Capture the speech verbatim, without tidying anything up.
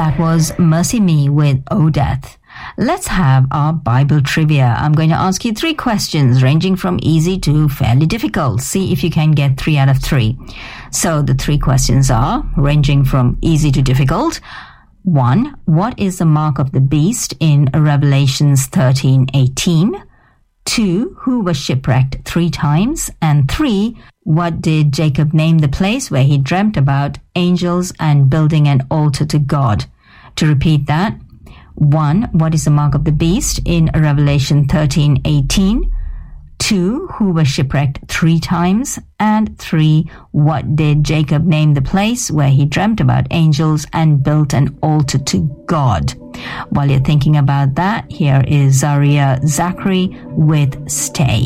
That was Mercy Me with O Death. Let's have our Bible trivia. I'm going to ask you three questions ranging from easy to fairly difficult. See if you can get three out of three. So the three questions are ranging from easy to difficult. One, what is the mark of the beast in Revelations thirteen eighteen? Two, who was shipwrecked three times? And three, what did Jacob name the place where he dreamt about angels and building an altar to God? To repeat that, one, what is the mark of the beast in Revelation thirteen eighteen? Two, who was shipwrecked three times? And three, what did Jacob name the place where he dreamt about angels and built an altar to God? While you're thinking about that, here is Zaria Zachary with Stay.